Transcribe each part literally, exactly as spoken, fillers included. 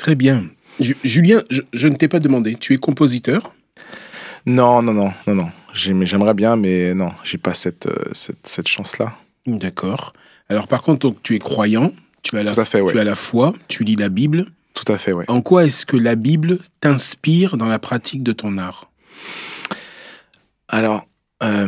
Très bien. Ju- Julien, je, je ne t'ai pas demandé, tu es compositeur? Non, non, non, non, non. J'aim- J'aimerais bien, mais non, j'ai pas cette, euh, cette, cette chance-là. D'accord. Alors par contre, donc, tu es croyant, tu as la, Tout à fait, tu ouais. as la foi, tu lis la Bible. Tout à fait, ouais. En quoi est-ce que la Bible t'inspire dans la pratique de ton art? Alors, euh,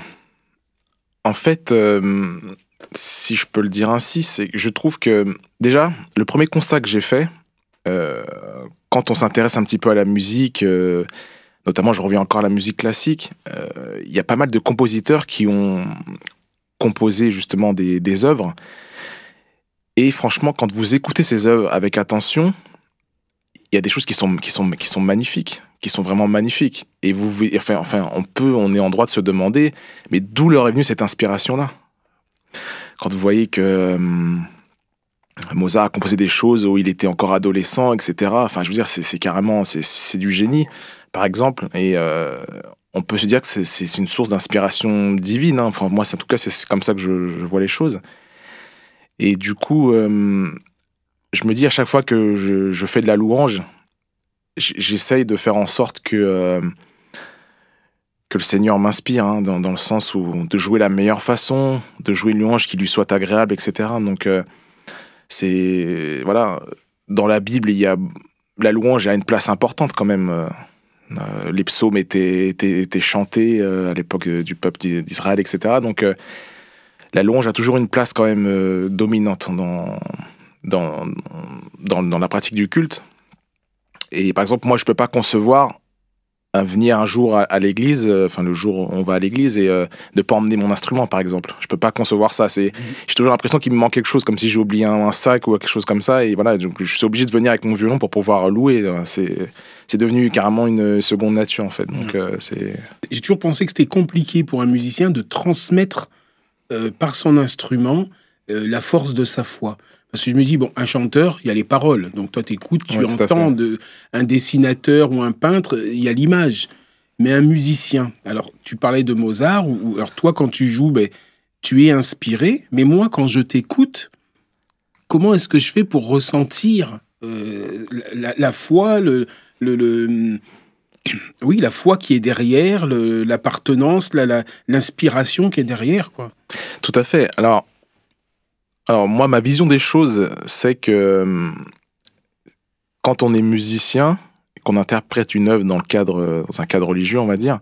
en fait, euh, si je peux le dire ainsi, c'est que je trouve que, déjà, le premier constat que j'ai fait, euh, quand on s'intéresse un petit peu à la musique, euh, notamment, je reviens encore à la musique classique, euh, il y a pas mal de compositeurs qui ont composé justement des, des œuvres. Et franchement, quand vous écoutez ces œuvres avec attention, il y a des choses qui sont, qui sont, qui sont magnifiques, qui sont vraiment magnifiques. Et vous, enfin, enfin, on peut, on est en droit de se demander, mais d'où leur est venue cette inspiration-là? Quand vous voyez que euh, Mozart a composé des choses où il était encore adolescent, et cetera. Enfin, je veux dire, c'est, c'est carrément, c'est, c'est du génie, par exemple. Et euh, on peut se dire que c'est, c'est, c'est une source d'inspiration divine, hein. Enfin, moi, c'est, en tout cas, c'est, c'est comme ça que je, je vois les choses. Et du coup, euh, je me dis à chaque fois que je, je fais de la louange, j- j'essaye de faire en sorte que, euh, que le Seigneur m'inspire, hein, dans, dans le sens où de jouer la meilleure façon, de jouer une louange qui lui soit agréable, et cetera. Donc, euh, c'est. Voilà. Dans la Bible, il y a. La louange a une place importante quand même. Euh, euh, les psaumes étaient, étaient, étaient chantés euh, à l'époque euh, du peuple d'Israël, et cetera. Donc, euh, la louange a toujours une place quand même euh, dominante dans, dans, dans, dans la pratique du culte. Et par exemple, moi, je ne peux pas concevoir à venir un jour à, à l'église, euh, enfin le jour où on va à l'église, et euh, de ne pas emmener mon instrument, par exemple. Je ne peux pas concevoir ça. C'est, j'ai toujours l'impression qu'il me manque quelque chose, comme si j'ai oublié un, un sac ou quelque chose comme ça. Et voilà, donc, je suis obligé de venir avec mon violon pour pouvoir louer. C'est, c'est devenu carrément une seconde nature, en fait. Donc, euh, c'est... J'ai toujours pensé que c'était compliqué pour un musicien de transmettre euh, par son instrument euh, la force de sa foi. Parce que je me dis, bon, un chanteur, il y a les paroles. Donc toi, t'écoutes, tu Ouais, tout à entends fait. de, un dessinateur ou un peintre, il y a l'image. Mais un musicien, alors tu parlais de Mozart, ou, ou- alors toi, quand tu joues, ben, tu es inspiré. Mais moi, quand je t'écoute, comment est-ce que je fais pour ressentir euh, la, la- la foi, le, le, le- oui, la foi qui est derrière, le- l'appartenance, la, la- l'inspiration qui est derrière, quoi. Tout à fait. Alors, alors, moi, ma vision des choses, c'est que hum, quand on est musicien, qu'on interprète une œuvre dans le cadre, dans un cadre religieux, on va dire,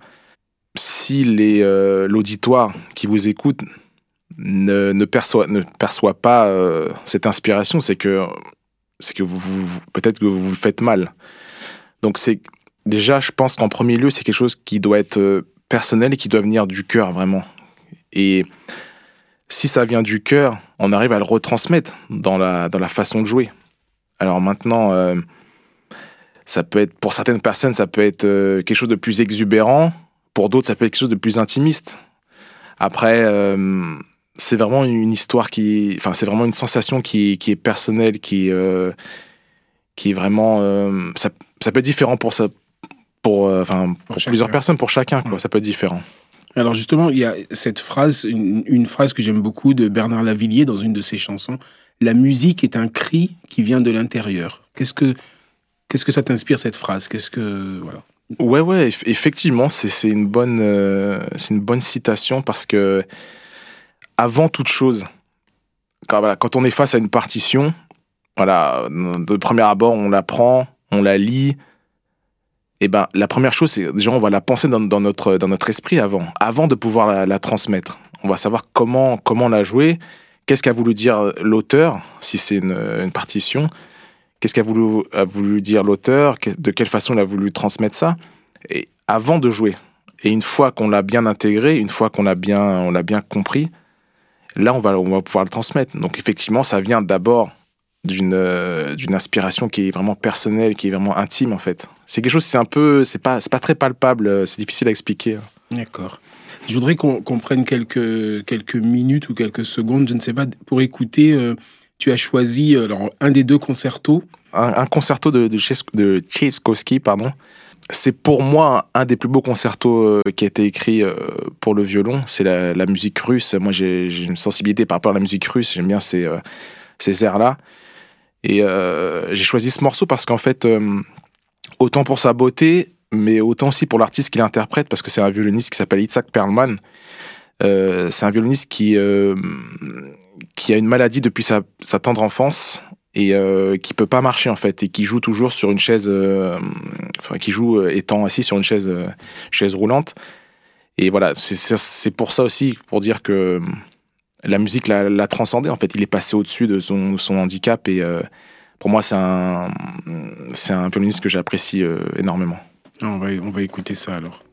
si les, euh, l'auditoire qui vous écoute ne, ne, perçoit, ne perçoit pas euh, cette inspiration, c'est que, c'est que vous, vous- peut-être que vous vous faites mal. Donc, c'est, déjà, je pense qu'en premier lieu, c'est quelque chose qui doit être euh, personnel et qui doit venir du cœur, vraiment. Et si ça vient du cœur, on arrive à le retransmettre dans la, dans la façon de jouer. Alors maintenant, euh, ça peut être, pour certaines personnes, ça peut être euh, quelque chose de plus exubérant. Pour d'autres, ça peut être quelque chose de plus intimiste. Après, euh, c'est vraiment une histoire qui, enfin, c'est vraiment une sensation qui, qui est personnelle, qui, euh, qui est vraiment, euh, ça, ça peut être différent pour ça, pour, euh, enfin, pour, Pour plusieurs chacun. personnes, pour chacun, quoi. Ouais. Ça peut être différent. Alors justement, il y a cette phrase, une, une phrase que j'aime beaucoup de Bernard Lavilliers dans une de ses chansons. La musique est un cri qui vient de l'intérieur. Qu'est-ce que, qu'est-ce que ça t'inspire, cette phrase? Qu'est-ce que, voilà. Ouais, ouais, eff- effectivement, c'est, c'est une bonne, euh, c'est une bonne citation parce que, avant toute chose, quand, voilà, quand on est face à une partition, voilà, de premier abord, on la prend, on la lit. Et ben, la première chose, c'est déjà, on va la penser dans, dans notre, dans notre esprit avant, avant de pouvoir la, la transmettre. On va savoir comment, comment la jouer, qu'est-ce qu'a voulu dire l'auteur, si c'est une, une partition, qu'est-ce qu'a voulu, a voulu dire l'auteur, que- de quelle façon il a voulu transmettre ça, et avant de jouer. Et une fois qu'on l'a bien intégré, une fois qu'on l'a bien, on l'a bien compris, là, on va, on va pouvoir le transmettre. Donc, effectivement, ça vient d'abord d'une euh, d'une inspiration qui est vraiment personnelle, qui est vraiment intime, en fait. C'est quelque chose, c'est un peu, c'est pas, c'est pas très palpable, euh, c'est difficile à expliquer. D'accord. Je voudrais qu'on, qu'on prenne quelques, quelques minutes ou quelques secondes, je ne sais pas, pour écouter. Euh, tu as choisi euh, alors, un des deux concertos. Un, un concerto de, de, Tchaïs- de Tchaïkovski, pardon, c'est pour moi un des plus beaux concertos euh, qui a été écrit euh, pour le violon. C'est la, la musique russe. Moi, j'ai, j'ai une sensibilité par rapport à la musique russe. J'aime bien ces, euh, ces airs-là. Et euh, j'ai choisi ce morceau parce qu'en fait, euh, autant pour sa beauté, mais autant aussi pour l'artiste qui l'interprète, parce que c'est un violoniste qui s'appelle Itzhak Perlman. Euh, c'est un violoniste qui, euh, qui a une maladie depuis sa, sa tendre enfance et euh, qui peut pas marcher en fait, et qui joue toujours sur une chaise, euh, enfin qui joue euh, étant assis sur une chaise, euh, chaise roulante. Et voilà, c'est, c'est, c'est pour ça aussi, pour dire que la musique l'a, l'a transcendé en fait. Il est passé au-dessus de son, son handicap et euh, pour moi c'est un, c'est un violoniste que j'apprécie euh, énormément. On va, on va écouter ça alors.